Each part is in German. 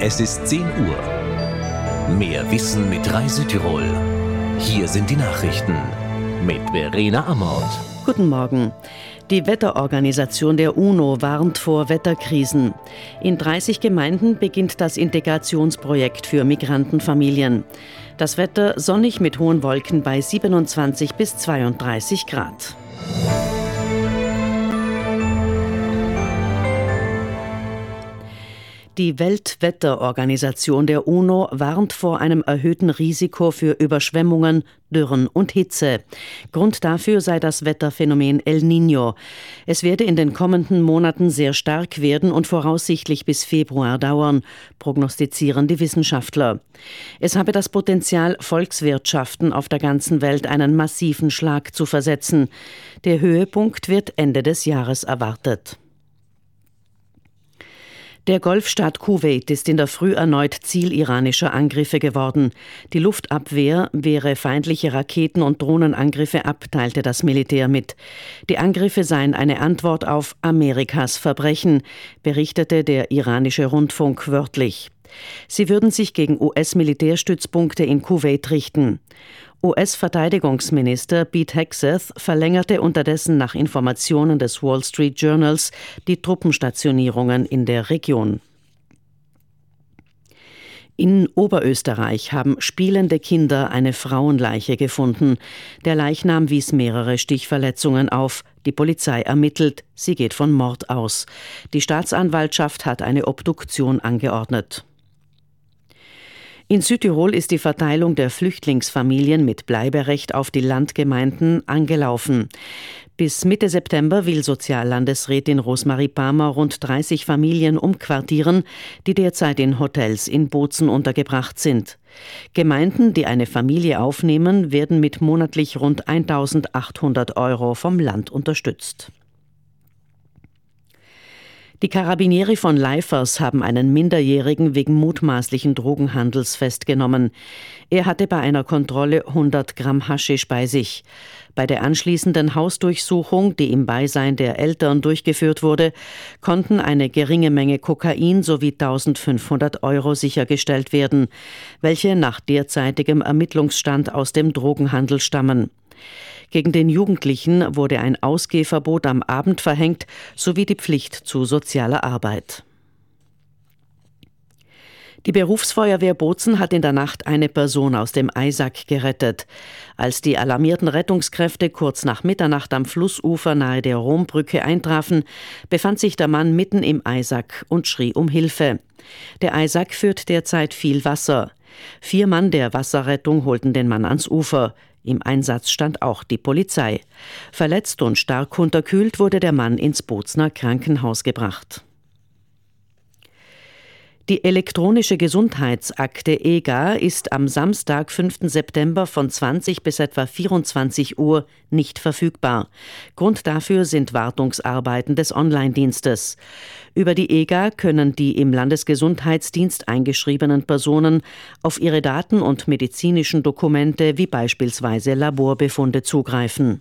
Es ist 10 Uhr. Mehr Wissen mit Reisütirol. Hier sind die Nachrichten mit Verena Amort. Guten Morgen. Die Wetterorganisation der UNO warnt vor Wetterkrisen. In 30 Gemeinden beginnt das Integrationsprojekt für Migrantenfamilien. Das Wetter sonnig mit hohen Wolken bei 27 bis 32 Grad. Die Weltwetterorganisation der UNO warnt vor einem erhöhten Risiko für Überschwemmungen, Dürren und Hitze. Grund dafür sei das Wetterphänomen El Niño. Es werde in den kommenden Monaten sehr stark werden und voraussichtlich bis Februar dauern, prognostizieren die Wissenschaftler. Es habe das Potenzial, Volkswirtschaften auf der ganzen Welt einen massiven Schlag zu versetzen. Der Höhepunkt wird Ende des Jahres erwartet. Der Golfstaat Kuwait ist in der Früh erneut Ziel iranischer Angriffe geworden. Die Luftabwehr wehre feindliche Raketen- und Drohnenangriffe ab, teilte das Militär mit. Die Angriffe seien eine Antwort auf Amerikas Verbrechen, berichtete der iranische Rundfunk wörtlich. Sie würden sich gegen US-Militärstützpunkte in Kuwait richten. US-Verteidigungsminister Pete Hegseth verlängerte unterdessen nach Informationen des Wall Street Journals die Truppenstationierungen in der Region. In Oberösterreich haben spielende Kinder eine Frauenleiche gefunden. Der Leichnam wies mehrere Stichverletzungen auf. Die Polizei ermittelt, sie geht von Mord aus. Die Staatsanwaltschaft hat eine Obduktion angeordnet. In Südtirol ist die Verteilung der Flüchtlingsfamilien mit Bleiberecht auf die Landgemeinden angelaufen. Bis Mitte September will Soziallandesrätin Rosmarie Palmer rund 30 Familien umquartieren, die derzeit in Hotels in Bozen untergebracht sind. Gemeinden, die eine Familie aufnehmen, werden mit monatlich rund 1.800 € vom Land unterstützt. Die Karabinieri von Leifers haben einen Minderjährigen wegen mutmaßlichen Drogenhandels festgenommen. Er hatte bei einer Kontrolle 100 Gramm Haschisch bei sich. Bei der anschließenden Hausdurchsuchung, die im Beisein der Eltern durchgeführt wurde, konnten eine geringe Menge Kokain sowie 1.500 € sichergestellt werden, welche nach derzeitigem Ermittlungsstand aus dem Drogenhandel stammen. Gegen den Jugendlichen wurde ein Ausgehverbot am Abend verhängt, sowie die Pflicht zu sozialer Arbeit. Die Berufsfeuerwehr Bozen hat in der Nacht eine Person aus dem Eisack gerettet. Als die alarmierten Rettungskräfte kurz nach Mitternacht am Flussufer nahe der Rombrücke eintrafen, befand sich der Mann mitten im Eisack und schrie um Hilfe. Der Eisack führt derzeit viel Wasser. 4 Mann der Wasserrettung holten den Mann ans Ufer. Im Einsatz stand auch die Polizei. Verletzt und stark unterkühlt wurde der Mann ins Bozener Krankenhaus gebracht. Die elektronische Gesundheitsakte EGA ist am Samstag, 5. September von 20 bis etwa 24 Uhr nicht verfügbar. Grund dafür sind Wartungsarbeiten des Online-Dienstes. Über die EGA können die im Landesgesundheitsdienst eingeschriebenen Personen auf ihre Daten und medizinischen Dokumente wie beispielsweise Laborbefunde zugreifen.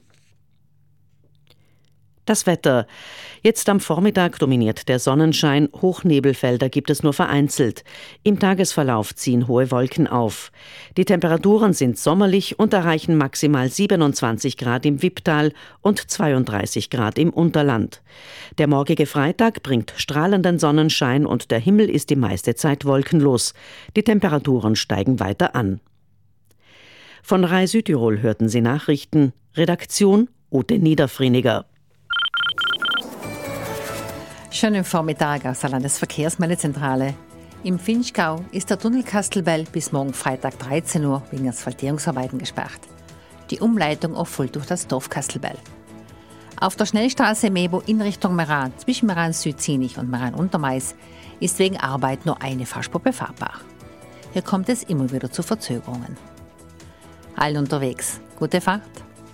Das Wetter. Jetzt am Vormittag dominiert der Sonnenschein, Hochnebelfelder gibt es nur vereinzelt. Im Tagesverlauf ziehen hohe Wolken auf. Die Temperaturen sind sommerlich und erreichen maximal 27 Grad im Wipptal und 32 Grad im Unterland. Der morgige Freitag bringt strahlenden Sonnenschein und der Himmel ist die meiste Zeit wolkenlos. Die Temperaturen steigen weiter an. Von Rai Südtirol hörten Sie Nachrichten. Redaktion Ute Niederfrieniger. Schönen Vormittag aus der Landesverkehrsmeldezentrale. Im Vinschgau ist der Tunnel Kastelbell bis morgen Freitag 13 Uhr wegen Asphaltierungsarbeiten gesperrt. Die Umleitung erfolgt durch das Dorf Kastelbell. Auf der Schnellstraße Mebo in Richtung Meran zwischen Meran Südzinich und Meran Untermais ist wegen Arbeit nur eine Fahrspur befahrbar. Hier kommt es immer wieder zu Verzögerungen. Allen unterwegs, gute Fahrt!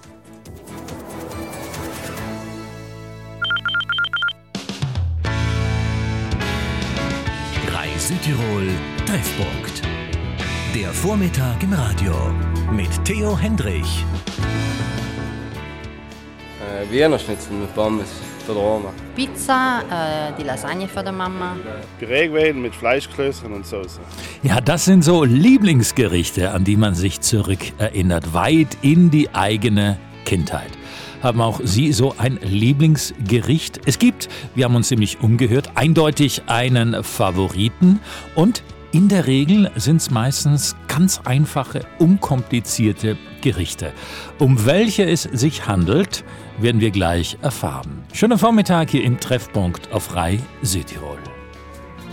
Südtirol Treffpunkt. Der Vormittag im Radio mit Theo Hendrich. Wiener Schnitzel mit Pommes. von der Oma. Pizza, die Lasagne von der Mama. Püree gewesen mit Fleischklößchen und Soße. Ja, das sind so Lieblingsgerichte, an die man sich zurückerinnert, weit in die eigene Kindheit. Haben auch Sie so ein Lieblingsgericht? Es gibt, wir haben uns nämlich umgehört, eindeutig einen Favoriten und in der Regel sind es meistens ganz einfache, unkomplizierte Gerichte. Um welche es sich handelt, werden wir gleich erfahren. Schönen Vormittag hier im Treffpunkt auf RAI Südtirol.